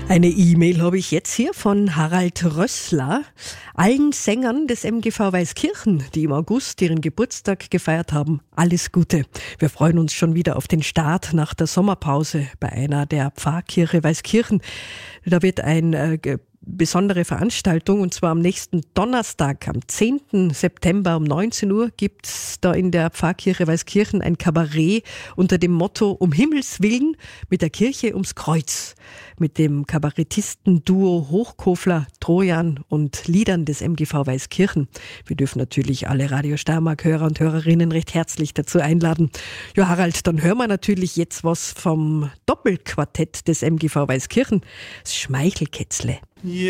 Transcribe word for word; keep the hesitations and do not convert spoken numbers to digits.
Eine E-Mail habe ich jetzt hier von Harald Rössler. Allen Sängern des M G V Weißkirchen, die im August ihren Geburtstag gefeiert haben, alles Gute. Wir freuen uns schon wieder auf den Start nach der Sommerpause bei einer der Pfarrkirche Weißkirchen. Da wird ein äh, besondere Veranstaltung, und zwar am nächsten Donnerstag, am zehnten September um neunzehn Uhr gibt's da in der Pfarrkirche Weißkirchen ein Kabarett unter dem Motto Um Himmels Willen mit der Kirche ums Kreuz. Mit dem Kabarettisten-Duo Hochkofler, Trojan und Liedern des M G V Weißkirchen. Wir dürfen natürlich alle Radio Steiermark-Hörer und Hörerinnen recht herzlich dazu einladen. Ja, Harald, dann hören wir natürlich jetzt was vom Doppelquartett des M G V Weißkirchen, das Schmeichelkätzle.